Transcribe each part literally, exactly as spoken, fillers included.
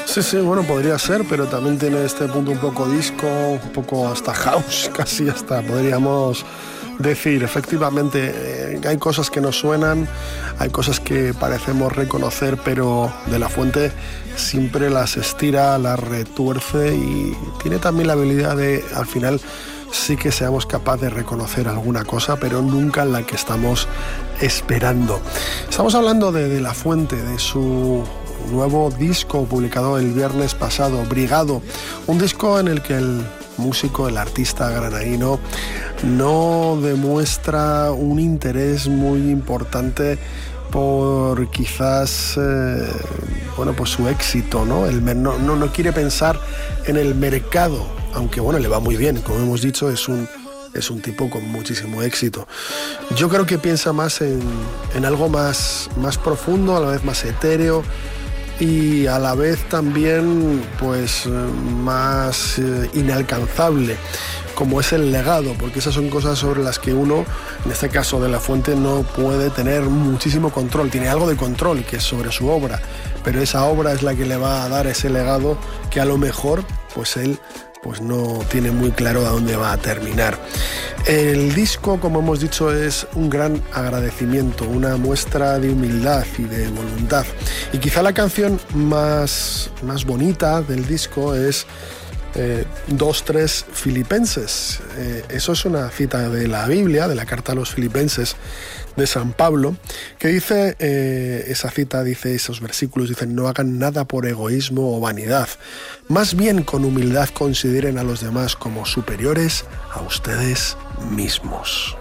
Sí, sí, bueno, podría ser, pero también tiene este punto un poco disco, un poco hasta house, casi hasta podríamos decir. Efectivamente, eh, hay cosas que nos suenan, hay cosas que parecemos reconocer, pero De La Fuente siempre las estira, las retuerce y tiene también la habilidad de, al final, sí que seamos capaces de reconocer alguna cosa, pero nunca la que estamos esperando. Estamos hablando de De La Fuente, de su nuevo disco publicado el viernes pasado, Brigado, un disco en el que el músico, el artista granadino, no demuestra un interés muy importante por quizás eh, bueno, pues su éxito, ¿no? El, no, no, no quiere pensar en el mercado, aunque bueno, le va muy bien, como hemos dicho, es un es un tipo con muchísimo éxito. Yo creo que piensa más en, en algo más, más profundo, a la vez más etéreo, y a la vez también pues más eh, inalcanzable, como es el legado, porque esas son cosas sobre las que uno, en este caso De La Fuente, no puede tener muchísimo control. Tiene algo de control, que es sobre su obra, pero esa obra es la que le va a dar ese legado que a lo mejor pues él pues no tiene muy claro a dónde va a terminar. El disco, como hemos dicho, es un gran agradecimiento, una muestra de humildad y de voluntad. Y quizá la canción más, más bonita del disco es eh, dos tres Filipenses. Eh, eso es una cita de la Biblia, de la carta a los Filipenses de San Pablo, que dice, eh, esa cita dice, esos versículos dicen: no hagan nada por egoísmo o vanidad, más bien con humildad consideren a los demás como superiores a ustedes mismos.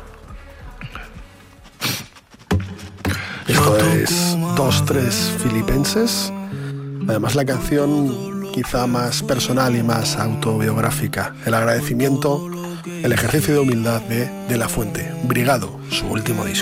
Esto es dos tres Filipenses, además la canción quizá más personal y más autobiográfica, el agradecimiento, el ejercicio de humildad de De La Fuente, Brigado, su último disco.